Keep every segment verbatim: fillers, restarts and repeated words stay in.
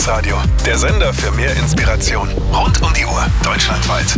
Relax Radio. Der Sender für mehr Inspiration. Rund um die Uhr. Deutschlandweit.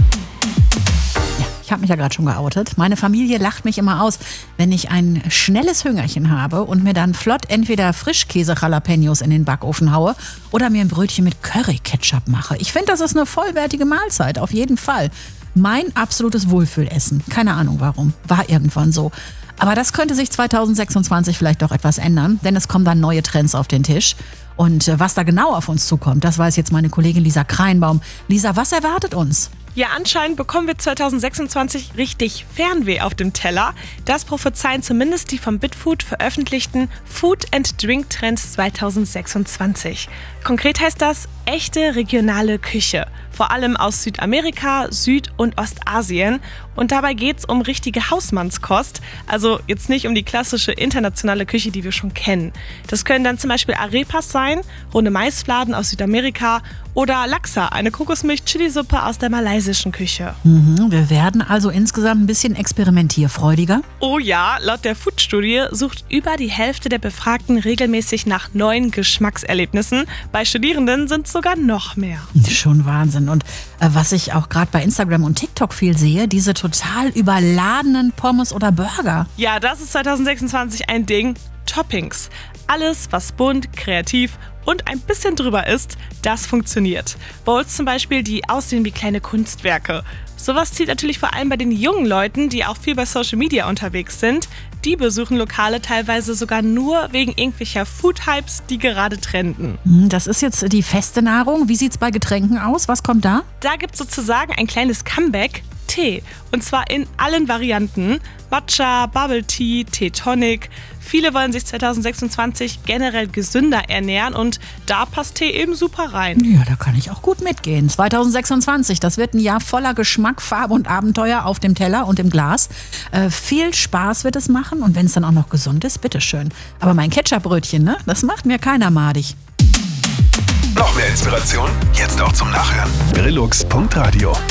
Ich habe mich ja gerade schon geoutet. Meine Familie lacht mich immer aus, wenn ich ein schnelles Hüngerchen habe und mir dann flott entweder Frischkäse-Jalapenos in den Backofen haue oder mir ein Brötchen mit Curry-Ketchup mache. Ich finde, das ist eine vollwertige Mahlzeit, auf jeden Fall. Mein absolutes Wohlfühlessen. Keine Ahnung warum. War irgendwann so. Aber das könnte sich zwanzig sechsundzwanzig vielleicht doch etwas ändern, denn es kommen dann neue Trends auf den Tisch. Und was da genau auf uns zukommt, das weiß jetzt meine Kollegin Lisa Kreinbaum. Lisa, was erwartet uns? Ja, anscheinend bekommen wir zwanzig sechsundzwanzig richtig Fernweh auf dem Teller. Das prophezeien zumindest die vom Bitfood veröffentlichten Food and Drink Trends zwanzig sechsundzwanzig. Konkret heißt das echte regionale Küche, vor allem aus Südamerika, Süd- und Ostasien. Und dabei geht's um richtige Hausmannskost, also jetzt nicht um die klassische internationale Küche, die wir schon kennen. Das können dann zum Beispiel Arepas sein, runde Maisfladen aus Südamerika oder Laksa, eine Kokosmilch-Chilisuppe aus der malaysischen Küche. Mhm, wir werden also insgesamt ein bisschen experimentierfreudiger. Oh ja, laut der Food-Studie sucht über die Hälfte der Befragten regelmäßig nach neuen Geschmackserlebnissen. Bei Studierenden sind es sogar noch mehr. Schon Wahnsinn. Und äh, was ich auch gerade bei Instagram und TikTok viel sehe, diese total überladenen Pommes oder Burger. Ja, das ist zwanzig sechsundzwanzig ein Ding. Toppings. Alles, was bunt, kreativ und ein bisschen drüber ist, das funktioniert. Bowls zum Beispiel, die aussehen wie kleine Kunstwerke. Sowas zieht natürlich vor allem bei den jungen Leuten, die auch viel bei Social Media unterwegs sind. Die besuchen Lokale teilweise sogar nur wegen irgendwelcher Food-Hypes, die gerade trenden. Das ist jetzt die feste Nahrung. Wie sieht's bei Getränken aus? Was kommt da? Da gibt's sozusagen ein kleines Comeback. Tee. Und zwar in allen Varianten. Matcha, Bubble Tea, Tee Tonic. Viele wollen sich zwanzig sechsundzwanzig generell gesünder ernähren und da passt Tee eben super rein. Ja, da kann ich auch gut mitgehen. zwanzig sechsundzwanzig, das wird ein Jahr voller Geschmack, Farbe und Abenteuer auf dem Teller und im Glas. Äh, viel Spaß wird es machen und wenn es dann auch noch gesund ist, bitteschön. Aber mein Ketchup-Brötchen, ne, das macht mir keiner madig. Noch mehr Inspiration? Jetzt auch zum Nachhören. Relax Punkt Radio.